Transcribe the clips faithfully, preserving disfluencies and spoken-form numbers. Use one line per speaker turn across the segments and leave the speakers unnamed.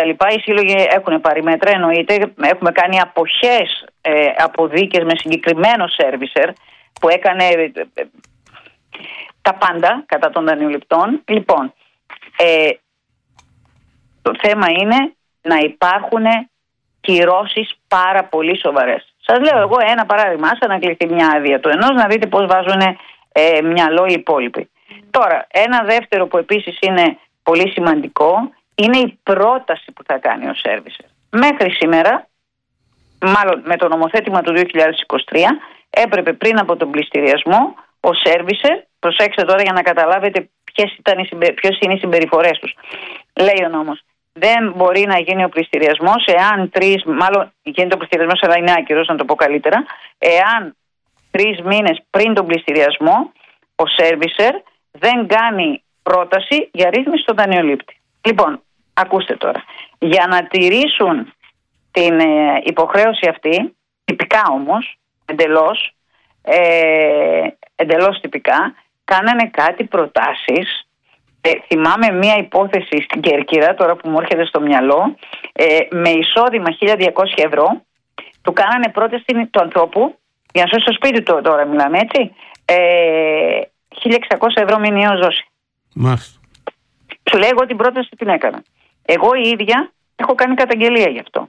τα λοιπά. Οι σύλλογοι έχουν πάρει μέτρα, εννοείται. Έχουμε κάνει αποχές ε, από δίκες με συγκεκριμένο σέρβισερ που έκανε ε, ε, τα πάντα κατά των δανειοληπτών. Λοιπόν, ε, το θέμα είναι να υπάρχουν κυρώσεις πάρα πολύ σοβαρές. Σας λέω εγώ ένα παράδειγμα, ας ανακληθεί μια άδεια του ενός, να δείτε πώς βάζουν ε, μυαλό οι υπόλοιποι. Τώρα, ένα δεύτερο που επίσης είναι πολύ σημαντικό είναι η πρόταση που θα κάνει ο σέρβισερ. Μέχρι σήμερα, μάλλον με το νομοθέτημα του δύο χιλιάδες είκοσι τρία, έπρεπε πριν από τον πληστηριασμό ο σέρβισερ, προσέξτε τώρα για να καταλάβετε ποιες, ήταν οι συμπε... ποιες είναι οι συμπεριφορές τους. Λέει ο νόμος, δεν μπορεί να γίνει ο πληστηριασμός εάν τρεις, μάλλον γίνεται ο πληστηριασμός αλλά είναι άκυρος, να το πω καλύτερα, εάν τρεις μήνες πριν τον πληστηριασμό ο σέρβισερ δεν κάνει πρόταση για ρύθμιση στον δανειολήπτη. Λοιπόν, ακούστε τώρα. Για να τηρήσουν την ε, υποχρέωση αυτή, τυπικά όμως, εντελώς, ε, εντελώς τυπικά, κάνανε κάτι προτάσεις. Ε, θυμάμαι μία υπόθεση στην Κέρκυρα, τώρα που μου έρχεται στο μυαλό, ε, με εισόδημα χίλια διακόσια ευρώ, του κάνανε πρόταση του ανθρώπου, για να σώσει το σπίτι του τώρα μιλάμε έτσι, ε, χίλια εξακόσια ευρώ μηνιαίο ζώση.
Μάλιστα.
Σου λέει εγώ την πρόταση την έκανα. Εγώ η ίδια έχω κάνει καταγγελία γι' αυτό.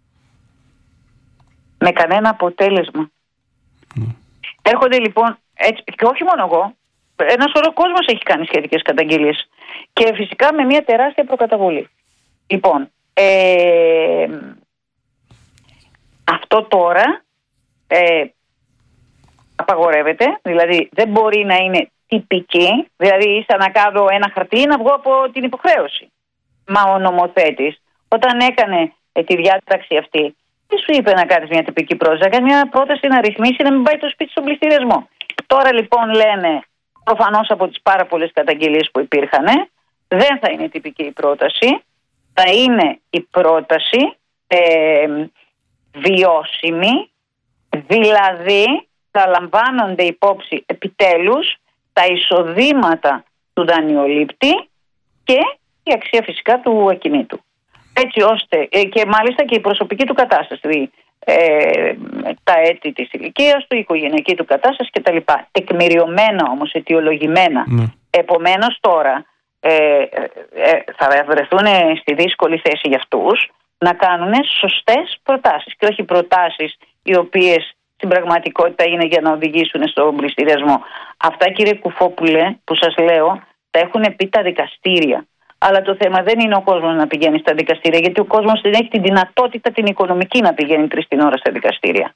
Με κανένα αποτέλεσμα. Mm. Έρχονται λοιπόν, έτσι, και όχι μόνο εγώ, ένας όλο κόσμος έχει κάνει σχετικές καταγγελίες. Και φυσικά με μια τεράστια προκαταβολή. Λοιπόν, ε, αυτό τώρα ε, απαγορεύεται, δηλαδή δεν μπορεί να είναι τυπική, δηλαδή σαν να κάνω ένα χαρτί να βγω από την υποχρέωση. Μα ο νομοθέτης όταν έκανε ε, τη διάταξη αυτή, τι σου είπε να κάνεις μια τυπική πρόταση, να κάνεις μια πρόταση να ρυθμίσει να μην πάει το σπίτι στον πληστηριασμό. Τώρα λοιπόν λένε, προφανώς από τις πάρα πολλές καταγγελίες που υπήρχαν, δεν θα είναι τυπική η πρόταση, θα είναι η πρόταση ε, βιώσιμη, δηλαδή θα λαμβάνονται υπόψη επιτέλους τα εισοδήματα του δανειολήπτη και η αξία φυσικά του ακινήτου. Έτσι ώστε, και μάλιστα και η προσωπική του κατάσταση, ε, τα έτη της ηλικίας του, η οικογενειακή του κατάσταση κτλ. Τεκμηριωμένα όμως, αιτιολογημένα. Ναι. Επομένως τώρα ε, ε, θα βρεθούν στη δύσκολη θέση για αυτούς να κάνουν σωστές προτάσεις και όχι προτάσεις οι οποίες στην πραγματικότητα είναι για να οδηγήσουν στον πληστηριασμό. Αυτά, κύριε Κουφόπουλε, που σας λέω, τα έχουν πει τα δικαστήρια. Αλλά το θέμα δεν είναι ο κόσμος να πηγαίνει στα δικαστήρια, γιατί ο κόσμος δεν έχει τη δυνατότητα την οικονομική να πηγαίνει τρεις την ώρα στα δικαστήρια.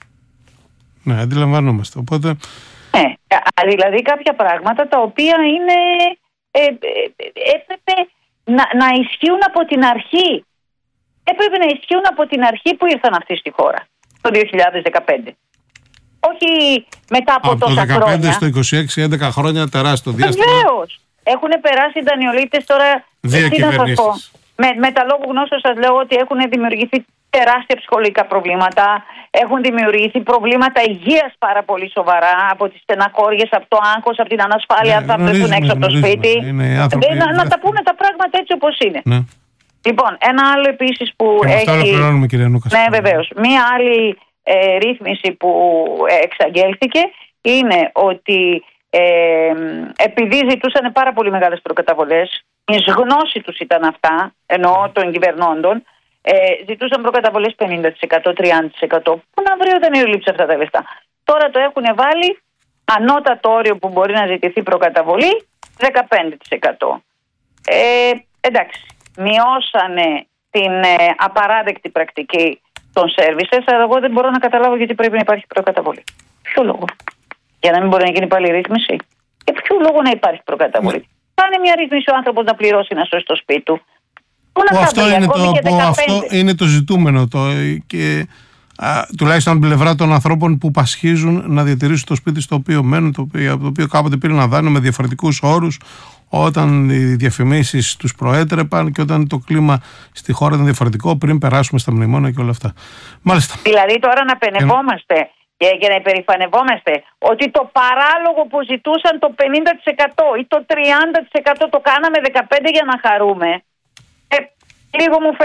Ναι, αντιλαμβανόμαστε. Οπότε...
Ναι, δηλαδή κάποια πράγματα τα οποία είναι ε, ε, έπρεπε να, να ισχύουν από την αρχή. Έπρεπε να ισχύουν από την αρχή που ήρθαν αυτοί στη χώρα, το δύο χιλιάδες δεκαπέντε. Όχι μετά από, από τόσα χρόνια. Από το δεκαπέντε
στο είκοσι έξι, έντεκα χρόνια τεράστιο διάστημα.
Βεβαίως. Έχουν περάσει οι δανειολήπτες τώρα.
Δύο
τι να σας πω. Με, με τα λόγου γνώσεως σας λέω ότι έχουν δημιουργηθεί τεράστια ψυχολογικά προβλήματα. Έχουν δημιουργηθεί προβλήματα υγείας πάρα πολύ σοβαρά από τις στεναχώριες, από το άγχος, από την ανασφάλεια, ναι, θα βρεθούν έξω από το σπίτι.
Άνθρωποι,
να, να τα πούνε τα πράγματα έτσι όπως είναι.
Ναι.
Λοιπόν, ένα άλλο επίσης που
και
έχει.
Ολοκληρώνουμε, κυρία Νούκα.
Ναι, βεβαίως. Μία άλλη ε, ρύθμιση που εξαγγέλθηκε είναι ότι ε, επειδή ζητούσαν πάρα πολύ μεγάλες προκαταβολές, η γνώση τους ήταν αυτά, εννοώ των κυβερνώντων, ε, ζητούσαν προκαταβολές πενήντα τοις εκατό, τριάντα τοις εκατό. Πού να βρει ο δανειολήπτης αυτά τα λεφτά. Τώρα το έχουν βάλει ανώτατο όριο που μπορεί να ζητηθεί προκαταβολή δεκαπέντε τοις εκατό. Ε, εντάξει, μειώσανε την ε, απαράδεκτη πρακτική των services, αλλά εγώ δεν μπορώ να καταλάβω γιατί πρέπει να υπάρχει προκαταβολή. Ποιο λόγο? Για να μην μπορεί να γίνει πάλι ρύθμιση? Για ποιο λόγο να υπάρχει προκαταβολή? Κάνε μια ρύθμιση ο άνθρωπος να πληρώσει να σώσει το σπίτι του. Πού να
αυτό, βρει, είναι το, που αυτό είναι το ζητούμενο. Το, και, α, τουλάχιστον από την πλευρά των ανθρώπων που πασχίζουν να διατηρήσουν το σπίτι στο οποίο μένουν, το οποίο, το οποίο κάποτε πήραν να δάνειο με διαφορετικούς όρους, όταν οι διαφημίσεις τους προέτρεπαν και όταν το κλίμα στη χώρα ήταν διαφορετικό πριν περάσουμε στα μνημόνια και όλα αυτά. Μάλιστα.
Δηλαδή τώρα να πενευόμαστε ε... και, και να υπερηφανευόμαστε ότι το παράλογο που ζητούσαν το πενήντα τοις εκατό ή το τριάντα τοις εκατό το κάναμε δεκαπέντε τοις εκατό για να χαρούμε. Ε, λίγο μου